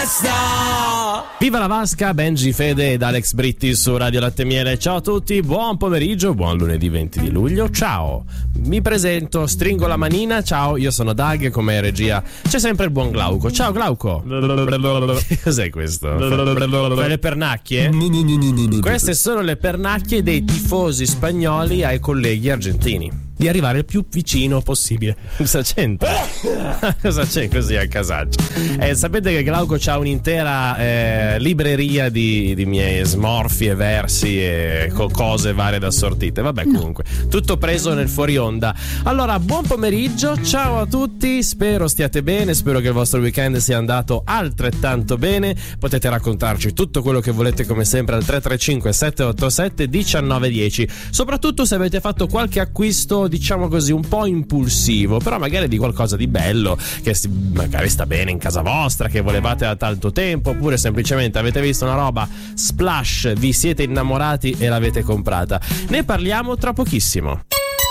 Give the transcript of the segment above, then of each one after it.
festa. Viva la Vasca, Benji, Fede ed Alex Britti su Radio Latte Miele. Ciao a tutti, buon pomeriggio, buon lunedì 20 di luglio. Ciao, mi presento, stringo la manina. Ciao, io sono Dag, come regia c'è sempre il buon Glauco. Ciao Glauco. Cos'è questo? Fai le pernacchie? Queste sono le pernacchie dei tifosi spagnoli ai colleghi argentini. Di arrivare il più vicino possibile. Cosa c'entra? Cosa c'è così a casaccio? Sapete che Glauco c'ha un'intera libreria di miei smorfi e versi e cose varie da assortite. Vabbè, comunque, tutto preso nel fuori onda. Allora, buon pomeriggio, ciao a tutti, spero stiate bene, spero che il vostro weekend sia andato altrettanto bene. Potete raccontarci tutto quello che volete come sempre al 335 787 1910. Soprattutto se avete fatto qualche acquisto, diciamo così, un po' impulsivo, però magari di qualcosa di bello che magari sta bene in casa vostra, che volevate da tanto tempo, oppure semplicemente avete visto una roba splash, vi siete innamorati e l'avete comprata. Ne parliamo tra pochissimo.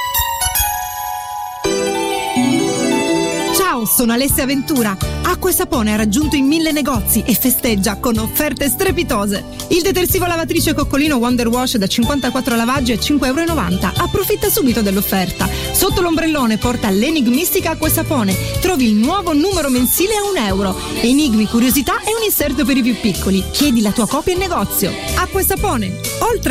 Ciao, sono Alessia Ventura. Acqua e Sapone ha raggiunto i 1000 negozi e festeggia con offerte strepitose. Il detersivo lavatrice Coccolino Wonder Wash da 54 lavaggi a €5,90. Approfitta subito dell'offerta. Sotto l'ombrellone porta l'enigmistica Acqua e Sapone. Trovi il nuovo numero mensile a €1. Enigmi, curiosità e un inserto per i più piccoli. Chiedi la tua copia in negozio. Acqua e Sapone. Oltre